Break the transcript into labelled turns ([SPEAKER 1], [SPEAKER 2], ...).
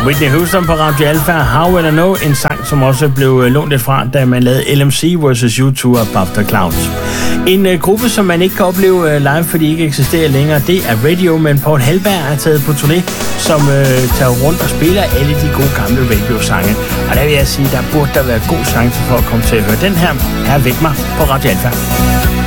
[SPEAKER 1] Whitney Houston på Radio Alpha, How Will I Know, en sang, som også blev lånt lidt fra, da man lavede LMC vs. U2 Above the Clouds. En gruppe, som man ikke kan opleve live, fordi de ikke eksisterer længere, det er Radio, men Paul Halberg er taget på turné, som tager rundt og spiller alle de gode gamle Radio-sange. Og der vil jeg sige, der burde der være god chance for at komme til at høre den her. Her Væk mig på Radio Alpha.